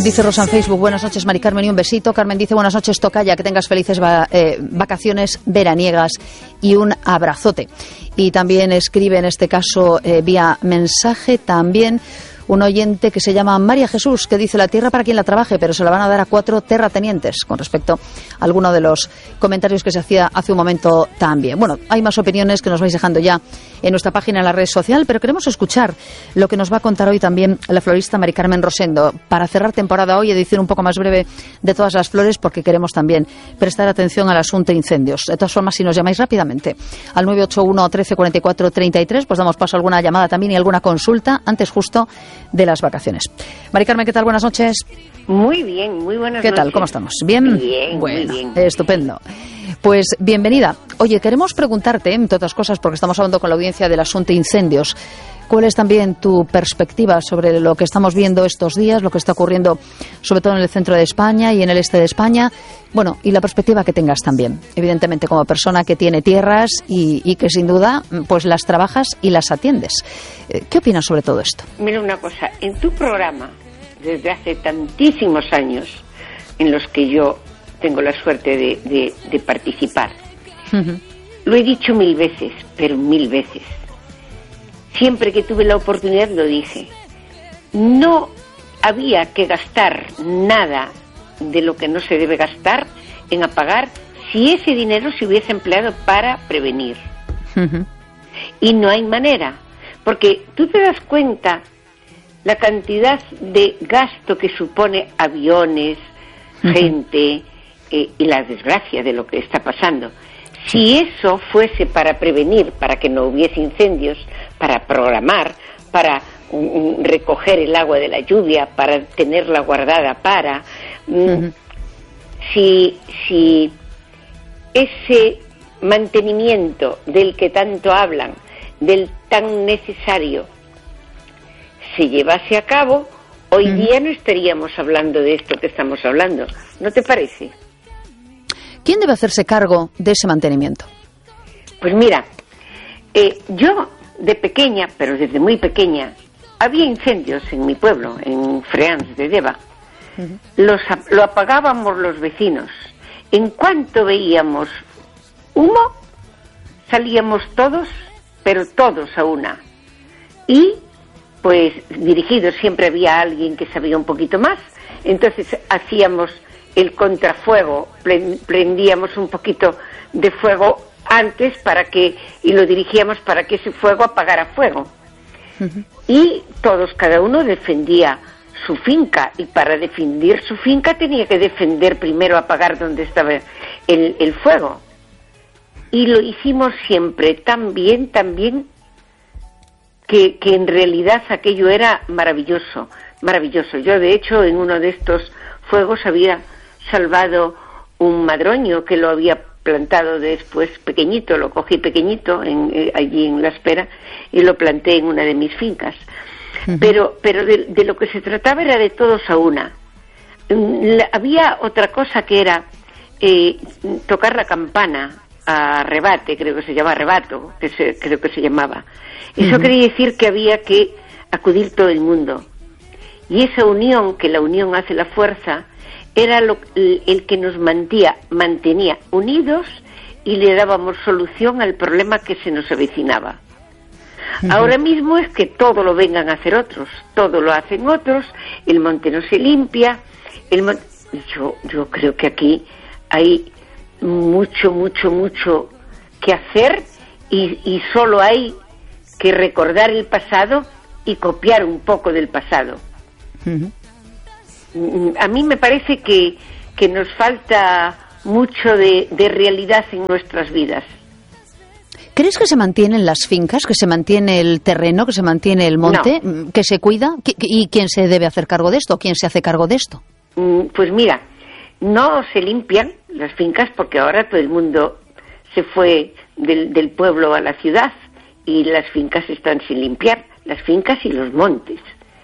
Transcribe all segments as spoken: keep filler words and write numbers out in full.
Dice Rosa en Facebook, buenas noches Mari Carmen y un besito. Carmen dice, buenas noches Tocaya, que tengas felices va, eh, vacaciones veraniegas y un abrazote. Y también escribe en este caso eh, vía mensaje también un oyente que se llama María Jesús, que dice, la tierra para quien la trabaje, pero se la van a dar a cuatro terratenientes, con respecto a alguno de los comentarios que se hacía hace un momento también. Bueno, hay más opiniones que nos vais dejando ya en nuestra página en la red social, pero queremos escuchar lo que nos va a contar hoy también la florista Mari Carmen Rosendo, para cerrar temporada hoy, edición un poco más breve de todas las flores, porque queremos también prestar atención al asunto de incendios. De todas formas, si nos llamáis rápidamente al nueve ocho uno, trece, cuarenta y cuatro, treinta y tres, pues damos paso a alguna llamada también y alguna consulta antes justo de las vacaciones. Mari Carmen, ¿qué tal? Buenas noches. Muy bien, muy buenas ¿Qué noches. tal? ¿Cómo estamos? ¿Bien? Bien, bueno, muy bien. Estupendo. Pues bienvenida. Oye, queremos preguntarte, entre otras cosas, porque estamos hablando con la audiencia del asunto de incendios, ¿cuál es también tu perspectiva sobre lo que estamos viendo estos días, lo que está ocurriendo sobre todo en el centro de España y en el este de España? Bueno, y la perspectiva que tengas también, evidentemente como persona que tiene tierras y, y que sin duda pues las trabajas y las atiendes. ¿Qué opinas sobre todo esto? Mira una cosa, en tu programa, desde hace tantísimos años en los que yo tengo la suerte de, de, de participar, uh-huh. Lo he dicho mil veces, pero mil veces. Siempre que tuve la oportunidad lo dije. No había que gastar nada de lo que no se debe gastar en apagar si ese dinero se hubiese empleado para prevenir. Uh-huh. Y no hay manera, porque tú te das cuenta la cantidad de gasto que supone aviones, uh-huh. gente eh, y la desgracia de lo que está pasando. Si eso fuese para prevenir, para que no hubiese incendios, para programar, para um, recoger el agua de la lluvia, para tenerla guardada para... Um, uh-huh. si, si ese mantenimiento del que tanto hablan, del tan necesario, se llevase a cabo, hoy uh-huh. día no estaríamos hablando de esto que estamos hablando. ¿No te parece? ¿Quién debe hacerse cargo de ese mantenimiento? Pues mira, eh, yo de pequeña, pero desde muy pequeña, había incendios en mi pueblo, en Freans de Deva. Uh-huh. Los, lo apagábamos los vecinos. En cuanto veíamos humo, salíamos todos, pero todos a una. Y, pues, dirigidos, siempre había alguien que sabía un poquito más, entonces hacíamos el contrafuego, prendíamos un poquito de fuego antes para que, y lo dirigíamos para que ese fuego apagara fuego. Uh-huh. Y todos, cada uno defendía su finca, y para defender su finca tenía que defender primero, apagar donde estaba el, el fuego. Y lo hicimos siempre tan bien, tan bien, que, que en realidad aquello era maravilloso, maravilloso. Yo, de hecho, en uno de estos fuegos había salvado un madroño que lo había plantado después pequeñito, lo cogí pequeñito en, eh, allí en La Espera y lo planté en una de mis fincas. Uh-huh. Pero, pero de, de lo que se trataba era de todos a una. La, había otra cosa que era eh, tocar la campana a rebate, creo que se llama rebato, que se, creo que se llamaba. Eso uh-huh. quería decir que había que acudir todo el mundo. Y esa unión, que la unión hace la fuerza, era lo, el que nos mantenía, mantenía unidos y le dábamos solución al problema que se nos avecinaba. Uh-huh. Ahora mismo es que todo lo vengan a hacer otros, todo lo hacen otros, el monte no se limpia, el mon... yo, yo creo que aquí hay mucho, mucho, mucho que hacer y, y solo hay que recordar el pasado y copiar un poco del pasado. Uh-huh. A mí me parece que, que nos falta mucho de, de realidad en nuestras vidas. ¿Crees que se mantienen las fincas, que se mantiene el terreno, que se mantiene el monte, no. que se cuida? ¿Y quién se debe hacer cargo de esto? ¿Quién se hace cargo de esto? Pues mira, no se limpian las fincas porque ahora todo el mundo se fue del, del pueblo a la ciudad y las fincas están sin limpiar, las fincas y los montes.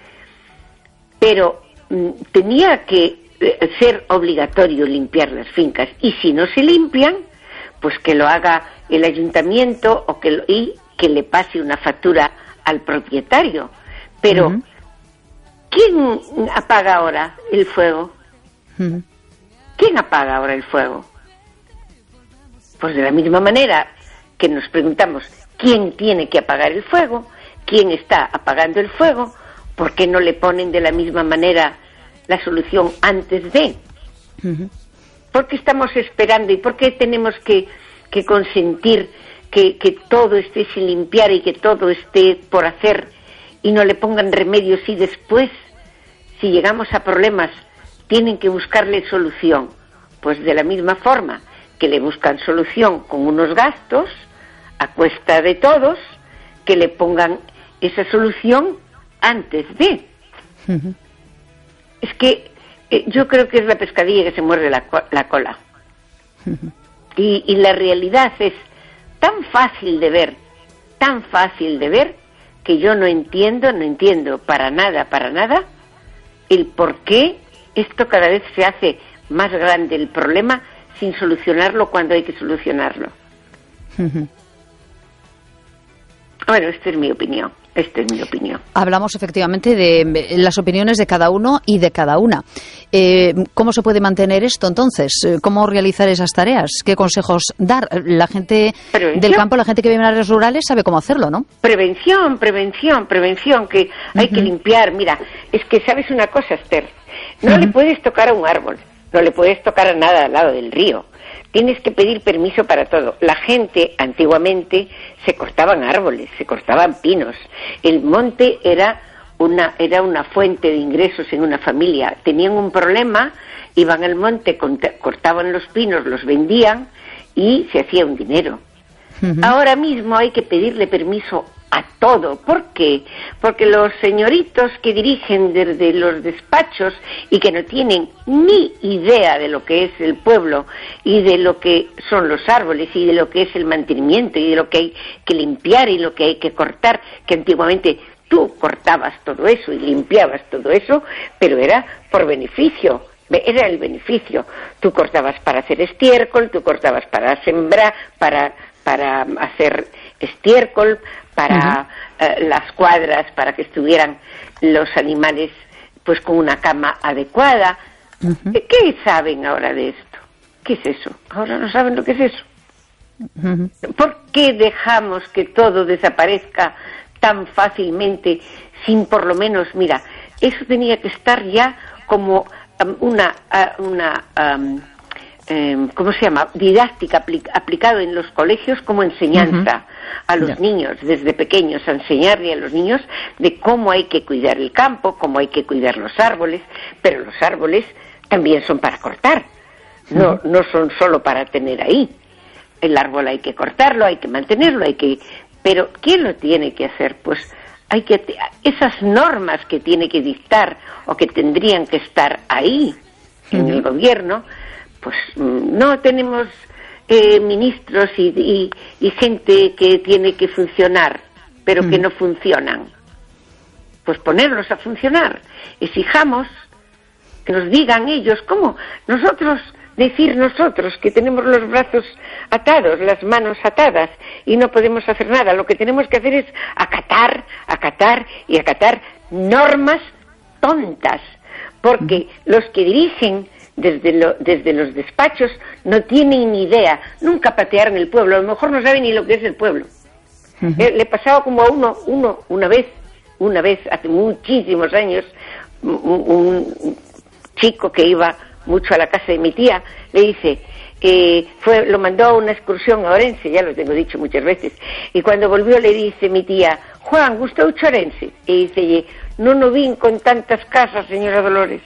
Pero tenía que ser obligatorio limpiar las fincas y si no se limpian, pues que lo haga el ayuntamiento o que lo, y que le pase una factura al propietario. Pero uh-huh. ¿quién apaga ahora el fuego? Uh-huh. ¿Quién apaga ahora el fuego? Pues de la misma manera que nos preguntamos quién tiene que apagar el fuego, quién está apagando el fuego, ¿por qué no le ponen de la misma manera la solución antes de? Uh-huh. ¿Por qué estamos esperando y por qué tenemos que, que consentir que, que todo esté sin limpiar y que todo esté por hacer y no le pongan remedios y después, si llegamos a problemas, tienen que buscarle solución? Pues de la misma forma que le buscan solución con unos gastos a cuesta de todos, que le pongan esa solución antes de. Uh-huh. Es que eh, yo creo que es la pescadilla que se muerde la, la cola. Uh-huh. y, y la realidad es tan fácil de ver, tan fácil de ver, que yo no entiendo, no entiendo para nada, para nada, el por qué esto cada vez se hace más grande el problema sin solucionarlo cuando hay que solucionarlo. Uh-huh. Bueno, esta es mi opinión, esta es mi opinión. Hablamos efectivamente de las opiniones de cada uno y de cada una. Eh, ¿Cómo se puede mantener esto entonces? ¿Cómo realizar esas tareas? ¿Qué consejos dar? La gente ¿Prevención? Del campo, la gente que vive en áreas rurales sabe cómo hacerlo, ¿no? Prevención, prevención, prevención, que hay uh-huh. que limpiar. Mira, es que sabes una cosa, Esther, no uh-huh. le puedes tocar a un árbol, no le puedes tocar a nada al lado del río. Tienes que pedir permiso para todo. La gente, antiguamente, se cortaban árboles, se cortaban pinos. El monte era una, era una fuente de ingresos en una familia. Tenían un problema, iban al monte, cortaban los pinos, los vendían y se hacía un dinero. Uh-huh. Ahora mismo hay que pedirle permiso a todo. ¿Por qué? Porque los señoritos que dirigen desde los despachos y que no tienen ni idea de lo que es el pueblo y de lo que son los árboles y de lo que es el mantenimiento y de lo que hay que limpiar y lo que hay que cortar, que antiguamente tú cortabas todo eso y limpiabas todo eso, pero era por beneficio. Era el beneficio. Tú cortabas para hacer estiércol, tú cortabas para sembrar, para, para hacer estiércol, para uh-huh. uh, las cuadras, para que estuvieran los animales pues con una cama adecuada. Uh-huh. ¿Qué saben ahora de esto? ¿Qué es eso? Ahora no saben lo que es eso. Uh-huh. ¿Por qué dejamos que todo desaparezca tan fácilmente sin por lo menos, mira, eso tenía que estar ya como um, una, uh, una um, Eh, ¿cómo se llama? Didáctica apli- aplicado en los colegios como enseñanza uh-huh. a los yeah. niños, desde pequeños, a enseñarle a los niños de cómo hay que cuidar el campo, cómo hay que cuidar los árboles, pero los árboles también son para cortar, no, uh-huh. no son solo para tener ahí. El árbol hay que cortarlo, hay que mantenerlo, hay que... Pero ¿quién lo tiene que hacer? Pues hay que... Esas normas que tiene que dictar o que tendrían que estar ahí uh-huh. en el gobierno, pues no tenemos eh, ministros y, y, y gente que tiene que funcionar, pero mm. que no funcionan. Pues ponerlos a funcionar. Exijamos que nos digan ellos cómo. Nosotros, decir nosotros que tenemos los brazos atados, las manos atadas y no podemos hacer nada. Lo que tenemos que hacer es acatar, acatar y acatar normas tontas, porque mm. los que dirigen Desde, lo, desde los despachos no tienen ni idea, nunca patearon el pueblo, a lo mejor no saben ni lo que es el pueblo. Uh-huh. Eh, le pasaba como a uno, uno, una vez, una vez, hace muchísimos años, un, un chico que iba mucho a la casa de mi tía, le dice, eh, fue, lo mandó a una excursión a Orense, ya lo tengo dicho muchas veces, y cuando volvió le dice mi tía, Juan, ¿gusta mucho Orense? Y dice, no, no vin con tantas casas, señora Dolores.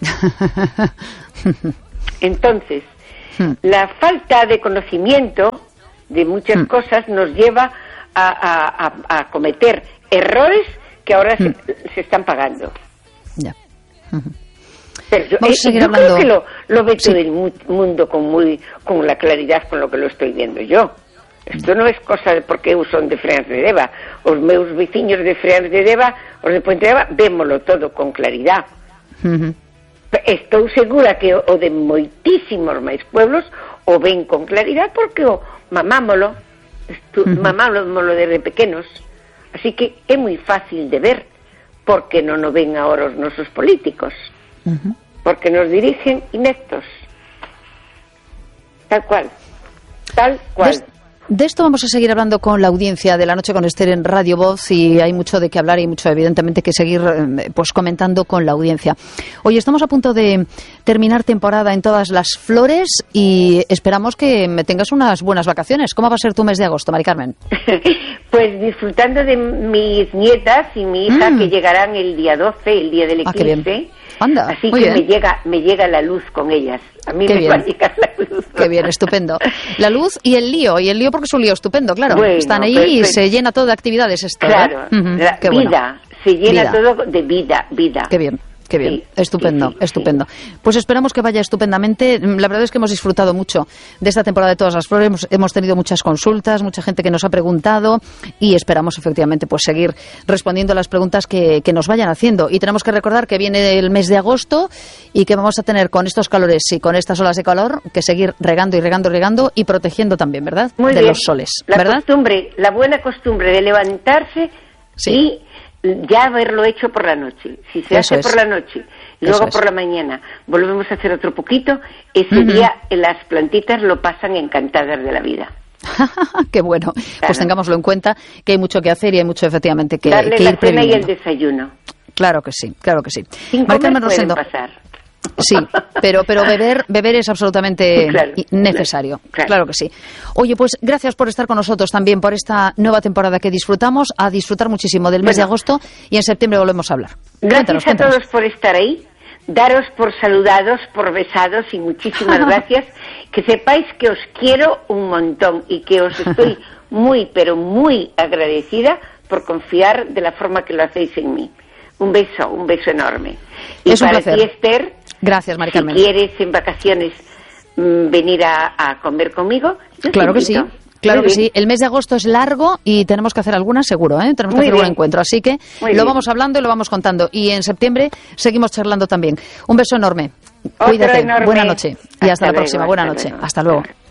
Entonces, hmm. la falta de conocimiento de muchas hmm. cosas nos lleva a, a, a, a cometer errores que ahora hmm. se, se están pagando. Ya. Uh-huh. Pero yo, Vamos eh, a seguir yo hablando. creo que lo, lo ve sí. todo el mu- mundo con muy con la claridad con lo que lo estoy viendo yo. Esto no es cosa de porque eu son de Freáns de Deva. Os meus veciños de Freáns de Deva, os de Puente de Deva, vémolo todo con claridad. Uh-huh. Estou segura que o de moitísimos máis pueblos o ven con claridad porque o mamámolo, estu- uh-huh. mamámolo desde pequenos. Así que é moi fácil de ver porque non nos ven ahora os nosos políticos. Uh-huh. Porque nos dirigen ineptos. Tal cual. Tal cual. Des- De esto vamos a seguir hablando con la audiencia de La Noche con Esther en Radio Voz, y hay mucho de qué hablar y mucho, evidentemente, que seguir pues comentando con la audiencia. Hoy estamos a punto de terminar temporada en todas las flores y esperamos que tengas unas buenas vacaciones. ¿Cómo va a ser tu mes de agosto, Mari Carmen? Pues disfrutando de mis nietas y mi hija, mm. que llegarán el día doce, el día del eclipse. Ah, qué bien. Anda, así muy que bien. me llega me llega la luz con ellas. A mí Qué me bien. va a llegar la luz. Qué bien, estupendo. La luz y el lío, y el lío porque es un lío estupendo, claro. Bueno, están ahí pues, y pues, se llena todo de actividades esto. Claro, ¿eh? Uh-huh. la Qué vida, bueno. se llena vida. todo de vida, vida. Qué bien. Qué bien, sí, estupendo, sí, sí, estupendo. Sí. Pues esperamos que vaya estupendamente. La verdad es que hemos disfrutado mucho de esta temporada de Todas las Flores. Hemos, hemos tenido muchas consultas, mucha gente que nos ha preguntado y esperamos efectivamente pues seguir respondiendo a las preguntas que, que nos vayan haciendo. Y tenemos que recordar que viene el mes de agosto y que vamos a tener con estos calores y con estas olas de calor que seguir regando y regando y regando y protegiendo también, ¿verdad? Muy de bien. los soles, la ¿verdad? costumbre, la buena costumbre de levantarse sí. y ya haberlo hecho por la noche. Si se Eso hace es. por la noche y luego Eso por es. la mañana volvemos a hacer otro poquito, ese Uh-huh. día las plantitas lo pasan encantadas de la vida. Qué bueno. Claro. Pues tengámoslo en cuenta, que hay mucho que hacer y hay mucho efectivamente que, Darle que la ir cena y el previniendo. desayuno. Claro que sí, claro que sí. Sin Mari comer Carmen pueden Rosendo. pasar. Sí, pero pero beber beber es absolutamente Claro, necesario. claro. Claro que sí. Oye, pues gracias por estar con nosotros también por esta nueva temporada que disfrutamos, a disfrutar muchísimo del mes Bueno. de agosto y en septiembre volvemos a hablar. Gracias Cuéntanos, a cuéntanos. todos por estar ahí. Daros por saludados, por besados y muchísimas gracias. Que sepáis que os quiero un montón y que os estoy muy, pero muy agradecida por confiar de la forma que lo hacéis en mí. Un beso, un beso enorme. Y Es un para placer. ti, Esther, Gracias, Mari Carmen. si quieres en vacaciones mm, venir a, a comer conmigo, yo Claro te que sí. invito. Claro Muy que bien. sí. El mes de agosto es largo y tenemos que hacer alguna seguro, ¿eh? Tenemos que Muy hacer bien. un encuentro. Así que Muy lo bien. vamos hablando y lo vamos contando. Y en septiembre seguimos charlando también. Un beso enorme. Otro Cuídate. enorme. Buena noche. Y hasta, Hasta la luego, próxima. Buena hasta noche. luego. Hasta luego. Hasta luego.